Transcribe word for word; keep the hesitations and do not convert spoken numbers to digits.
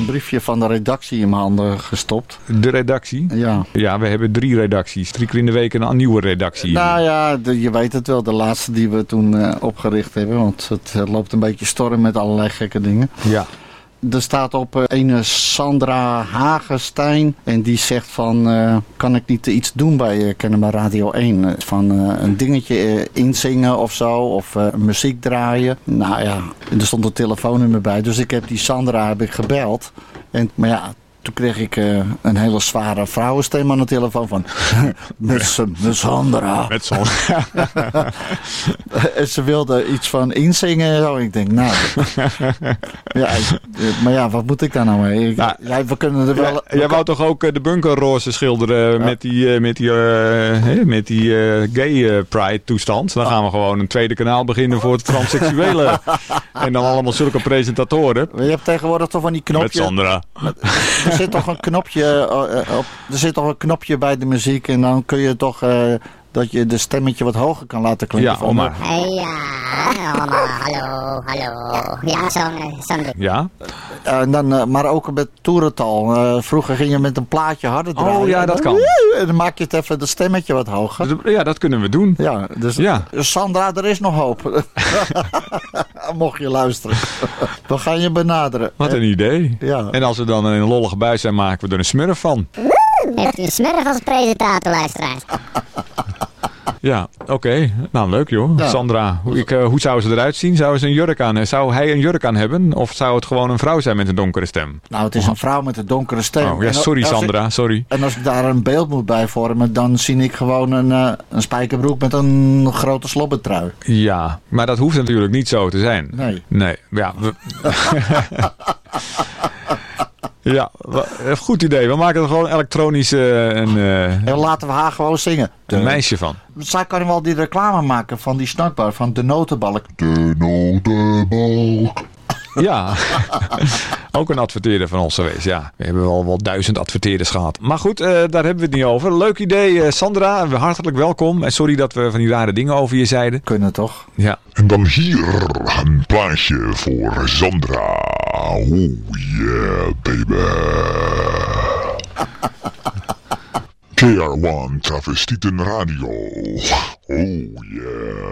briefje van de redactie in mijn handen gestopt. De redactie? Ja. Ja, we hebben drie redacties. Drie keer in de week een nieuwe redactie. Nou ja, de, je weet het wel. De laatste die we toen uh, opgericht hebben. Want het uh, loopt een beetje storm met allerlei gekke dingen. Ja. Er staat op uh, ene Sandra Hagenstein. En die zegt van, uh, kan ik niet iets doen bij uh, Kennemer Radio één? Uh, van uh, een dingetje uh, inzingen of zo. Of uh, muziek draaien. Nou ja, er stond een telefoonnummer bij. Dus ik heb die Sandra heb ik gebeld. En, maar ja... Toen kreeg ik uh, een hele zware vrouwenstem aan de telefoon van... met, met Sandra. Met Sandra. En ze wilde iets van inzingen en zo. En ik denk, nou... ja, maar ja, wat moet ik daar nou mee? Ik, nou, ja, we kunnen er wel... Ja, jij wou toch ook de bunkerroze schilderen ja. met die, uh, met die, uh, met die uh, gay uh, pride toestand? Dan gaan we gewoon een tweede kanaal beginnen voor het transseksuele. En dan allemaal zulke presentatoren. Je hebt tegenwoordig toch van die knopjes... Met Sandra. Met, er zit toch een knopje uh, op, er zit toch een knopje bij de muziek en dan kun je toch uh, dat je de stemmetje wat hoger kan laten klinken. Ja, oma. Hey, ja, oma, hallo, hallo. Ja, zo'n zo'n ding. Ja? Uh, dan, uh, maar ook met toerental. Uh, vroeger ging je met een plaatje harder draaien. Oh ja, dat kan. En dan maak je het even het stemmetje wat hoger. Ja, dat kunnen we doen. Ja, dus ja. Sandra, er is nog hoop. Mocht je luisteren. We gaan je benaderen. Wat een idee. Ja. En als we dan een lollige buis zijn, maken we er een smurf van. Heeft u een smurf als presentator, luisteraars? Ja, oké. Okay. Nou, leuk joh. Ja. Sandra, hoe, ik, uh, hoe zou ze eruit zien? Zou ze een jurk aan, zou hij een jurk aan hebben? Of zou het gewoon een vrouw zijn met een donkere stem? Nou, het is een vrouw met een donkere stem. Oh, ja, sorry Sandra, ik, sorry. En als ik daar een beeld moet bij vormen, dan zie ik gewoon een, uh, een spijkerbroek met een grote slobbertrui. Ja, maar dat hoeft natuurlijk niet zo te zijn. Nee. Nee, ja. We... Ja, goed idee. We maken er gewoon elektronisch uh, een... Uh, en laten we haar gewoon zingen. Een meisje van. Zij kan wel die reclame maken van die snackbar, van de notenbalk. De notenbalk. Ja, ook een adverteerder van ons geweest. Ja, we hebben wel, wel duizend adverteerders gehad. Maar goed, uh, daar hebben we het niet over. Leuk idee, uh, Sandra. Hartelijk welkom. En sorry dat we van die rare dingen over je zeiden. Kunnen toch? Ja. En dan hier een plaatje voor Sandra. Oh yeah, baby. K R one Travestieten Radio. Oh yeah.